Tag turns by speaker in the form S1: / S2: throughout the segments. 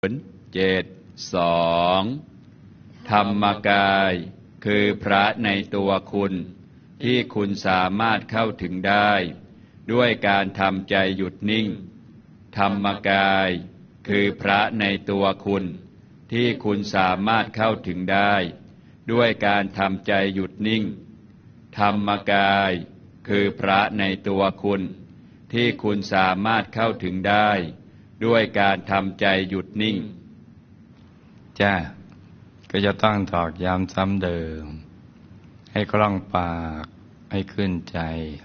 S1: ธรรมกายคือพระในตัวคุณที่คุณสามารถเข้าถึงได้ด้วยการทำใจหยุดนิ่งธรรมกายคือพระในตัวคุณที่คุณสามารถเข้าถึงได้ด้วยการทำใจหยุดนิ่งธรรมกายคือพระในตัวคุณที่คุณสามารถเข้าถึงได้ด้วยการทำใจหยุดนิ่ง
S2: จ้าก็จะต้องตอกย้ำซ้ำเดิมให้คล่องปากให้ขึ้นใจ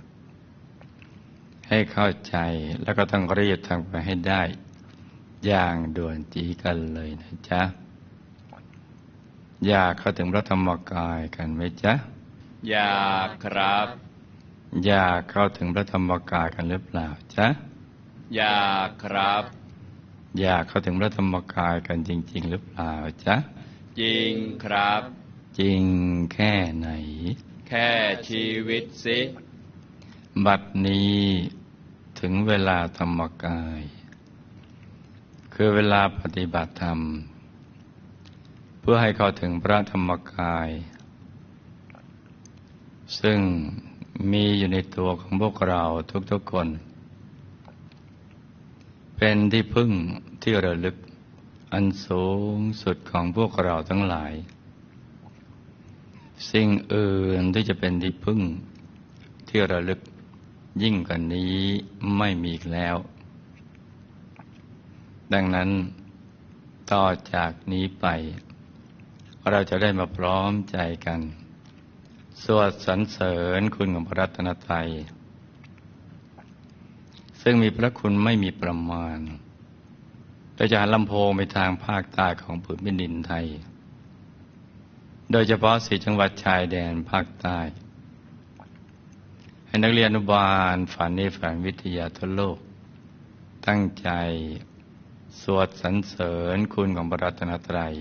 S2: ให้เข้าใจแล้วก็ต้องรีบทำไปให้ได้อย่างด่วนจีกันเลยนะจ๊ะอยากเข้าถึงพระธรรมกายกันไหมจ๊ะ
S1: อยากครับ
S2: อยากเข้าถึงพระธรรมกายกันหรือเปล่าจ๊ะ
S1: อยากครับ
S2: อยากเข้าถึงพระธรรมกายกันจริงๆหรือเปล่าจ๊ะ
S1: จริงครับ
S2: จริงแค่ไหน
S1: แค่ชีวิตสิ
S2: บัดนี้ถึงเวลาธรรมกายคือเวลาปฏิบัติธรรมเพื่อให้เข้าถึงพระธรรมกายซึ่งมีอยู่ในตัวของพวกเราทุกๆคนเป็นที่พึ่งที่ระลึกอันสูงสุดของพวกเราทั้งหลายสิ่งอื่นที่จะเป็นที่พึ่งที่ระลึกยิ่งกว่านี้ไม่มีอีกแล้วดังนั้นต่อจากนี้ไปเราจะได้มาพร้อมใจกันสวดสรรเสริญคุณของพระรัตนตรัยซึ่งมีพระคุณไม่มีประมาณเราจะหันลำโพงไปทางภาคใต้ของผืนแผ่นดินไทยโดยเฉพาะ4จังหวัดชายแดนภาคใต้ให้นักเรียนอนุบาลฝันในฝันวิทยาทั่วโลกตั้งใจสวดสรรเสริญคุณของพระรัตนตรัย